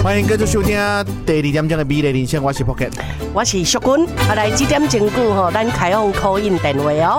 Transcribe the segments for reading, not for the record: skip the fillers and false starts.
欢迎继续收听第2点钟的美丽人生，我是 Pocket， 我是淑君。来这点前句吼，咱开放call in电话哦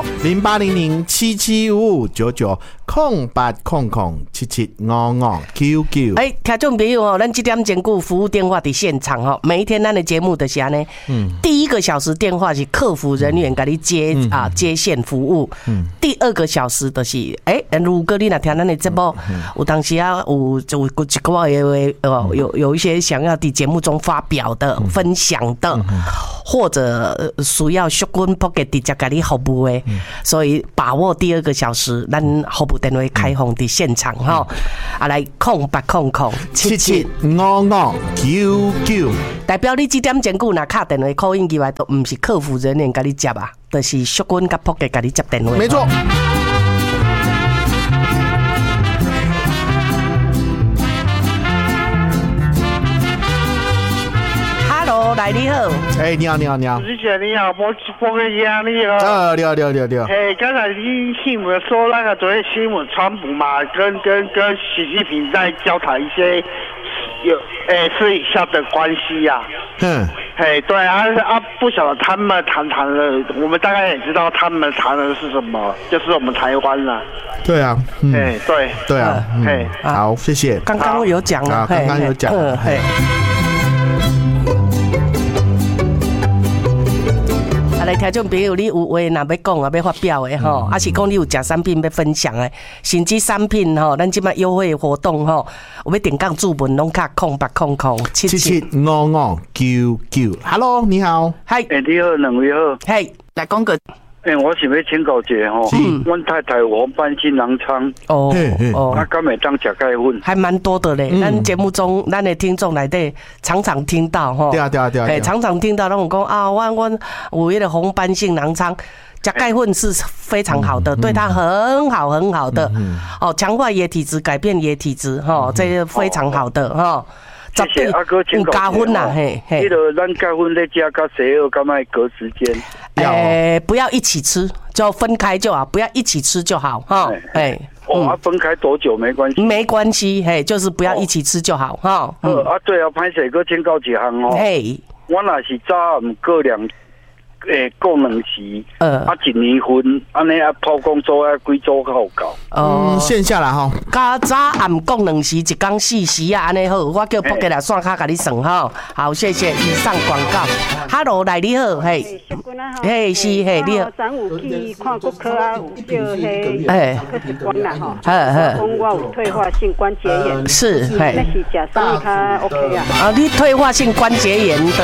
，0800775599，0800775599。听众朋友吼，咱这点前句服务电话在现场吼，每一天咱的节目就是安尼。第1个小时电话是客服人员给你接线服务，第2个小时就是如果你若听咱的节目，有当时啊有一个有一些想要在节目中发表的、分享的，或者需要淑君 Pocket 直接给你服务的，所以把握第2个小时，咱服务电话开放在现场哈，来0800775599，代表你这点前句若打电话 call in 进来，都不是客服人员给你接啊，就是淑君甲 Pocket 给你接电话。 没错。 来，你好。 你好。 主持人你好，波哥爷你好。 你好。 刚才你新闻说那个昨天新闻，川普嘛跟习近平在交谈一些私底下的关系呀。对啊，不晓得他们谈了，我们大概也知道他们谈的是什么，就是我们台湾了。 对啊，对啊，好，谢谢。 刚刚有讲了， 刚刚有讲。 来，听众朋友，你有话若要讲啊，要发表的吼，还是讲你有食产品要分享的，甚至产品吼，咱即摆优惠活动吼，有要点杠注文拢卡0800775599。Hello， 你好， 嗨，你好，两位好， 嘿，来讲个。 我想要请教一下吼，阮太太黄斑性狼疮，敢会当食钙粉？ 还蛮多的嘞，咱节目中咱的听众内底常常听到吼， 对， 常常听到那种讲啊，我有迄个红斑性狼疮。加钙粉是非常好的，对它很好的，强化液体质，改变液体质，这个非常好的哈。 谢谢阿哥，请加分啦， 迄个咱钙粉咧加甲西药，敢爱隔时间？ 不要一起吃，就分开就好，不要一起吃就好哈。 分开多久没关系？ 没关系，就是不要一起吃就好哈。 对啊，歹势，搁请教一项哦。我若是早暗过2。过2时，1年份，安尼泡公做几组较有够？ 线下啦吼， 较早暗过2时，一工4时啊，安尼好，我叫 Pocket 来线卡甲你算吼。好，谢谢。以上广告。Hello， 来你好，是你好。 昨有去看骨科啊，有叫迄科官啦吼，讲我有退化性关节炎， 是， 那是食啥物较 OK 啊？ 你退化性关节炎的